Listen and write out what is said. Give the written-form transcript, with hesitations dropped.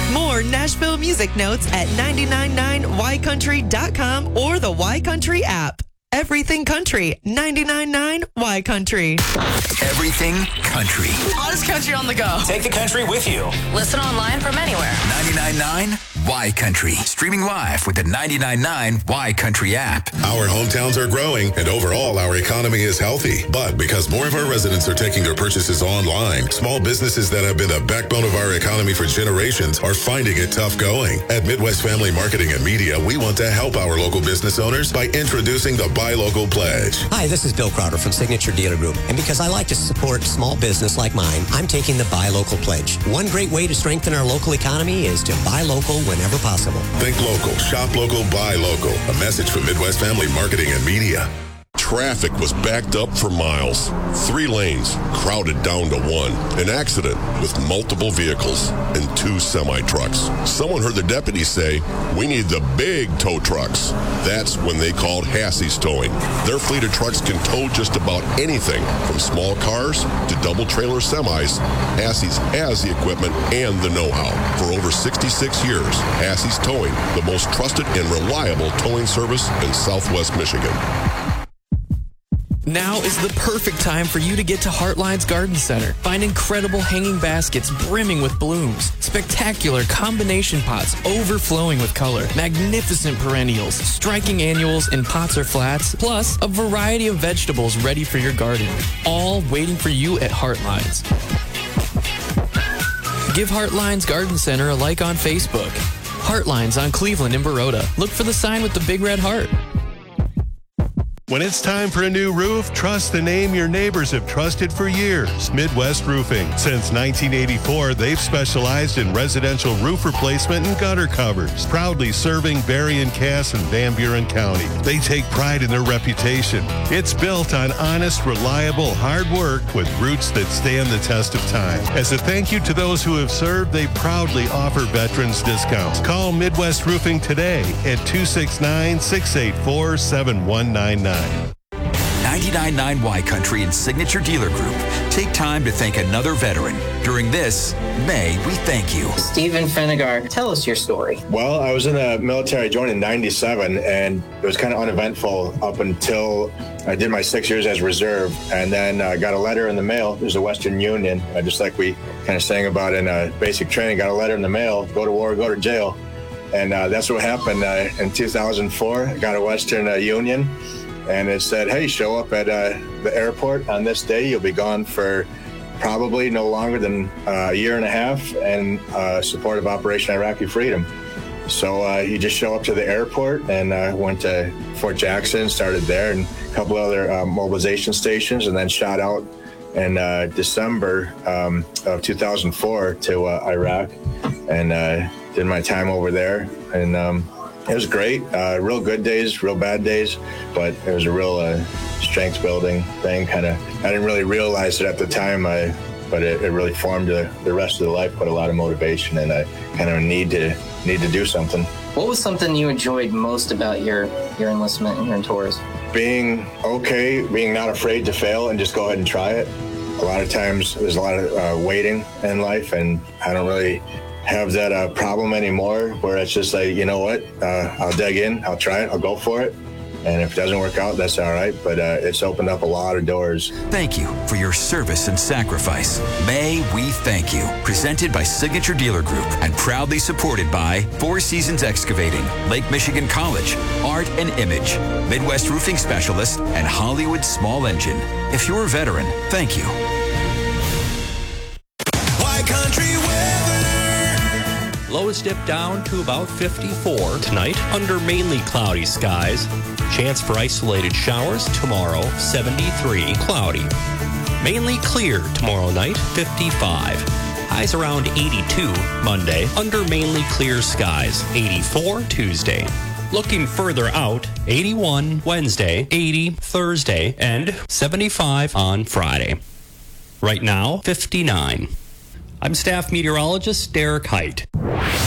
More Nashville music notes at 999ycountry.com or the Y Country app. Everything Country, 99.9 Y Country. Everything Country. Hottest country on the go. Take the country with you. Listen online from anywhere. 99.9 Y Country. Streaming live with the 99.9 Y Country app. Our hometowns are growing, and overall, our economy is healthy. But because more of our residents are taking their purchases online, small businesses that have been the backbone of our economy for generations are finding it tough going. At Midwest Family Marketing and Media, we want to help our local business owners by introducing the Buy Local Pledge. Hi, this is Bill Crowder from Signature Dealer Group. And because I like to support small business like mine, I'm taking the Buy Local Pledge. One great way to strengthen our local economy is to buy local whenever possible. Think local, shop local, buy local. A message from Midwest Family Marketing and Media. Traffic was backed up for miles. 3 lanes crowded down to 1. An accident with multiple vehicles and 2 semi-trucks. Someone heard the deputy say, "We need the big tow trucks." That's when they called Hassey's Towing. Their fleet of trucks can tow just about anything, from small cars to double-trailer semis. Hassey's has the equipment and the know-how. For over 66 years, Hassey's Towing, the most trusted and reliable towing service in Southwest Michigan. Now is the perfect time for you to get to Heartline's Garden Center. Find incredible hanging baskets brimming with blooms, spectacular combination pots overflowing with color, magnificent perennials, striking annuals in pots or flats, plus a variety of vegetables ready for your garden, all waiting for you at Heartline's. Give Heartline's Garden Center a like on Facebook. Heartline's on Cleveland and Baroda. Look for the sign with the big red heart. When it's time for a new roof, trust the name your neighbors have trusted for years, Midwest Roofing. Since 1984, they've specialized in residential roof replacement and gutter covers, proudly serving Berrien, Cass, and Van Buren County. They take pride in their reputation. It's built on honest, reliable, hard work with roots that stand the test of time. As a thank you to those who have served, they proudly offer veterans discounts. Call Midwest Roofing today at 269-684-7199. 99.9 Y Country and Signature Dealer Group take time to thank another veteran during this May We Thank You. Stephen Fenegar, tell us your story. Well, I was in the military, I joined in 97, and it was kind of uneventful up until I did my 6 years as reserve, and then I got a letter in the mail. There's a Western Union, just like we kind of sang about in basic training, got a letter in the mail, go to war, go to jail. And that's what happened in 2004. I got a Western Union. And it said, hey, show up at the airport on this day. You'll be gone for probably no longer than a year and a half in support of Operation Iraqi Freedom. So you just show up to the airport, and went to Fort Jackson, started there, and a couple other mobilization stations, and then shot out in December of 2004 to Iraq, and did my time over there. And it was great. Real good days, real bad days, but it was a real strength building thing. I didn't really realize it at the time, but it really formed the rest of the life, put a lot of motivation, and I kind of need to do something. What was something you enjoyed most about your enlistment and your tours? Being okay, being not afraid to fail and just go ahead and try it. A lot of times there's a lot of waiting in life, and I don't really have that problem anymore, where it's just like, you know what, I'll dig in, I'll try it, I'll go for it. And if it doesn't work out, that's all right. But it's opened up a lot of doors. Thank you for your service and sacrifice. May we thank you. Presented by Signature Dealer Group and proudly supported by Four Seasons Excavating, Lake Michigan College, Art and Image, Midwest Roofing Specialist, and Hollywood Small Engine. If you're a veteran, thank you. Y Country weather. Lows dip down to about 54 tonight under mainly cloudy skies. Chance for isolated showers tomorrow, 73, cloudy. Mainly clear tomorrow night, 55. Highs around 82 Monday under mainly clear skies, 84 Tuesday. Looking further out, 81 Wednesday, 80 Thursday, and 75 on Friday. Right now, 59. I'm staff meteorologist Derek Height.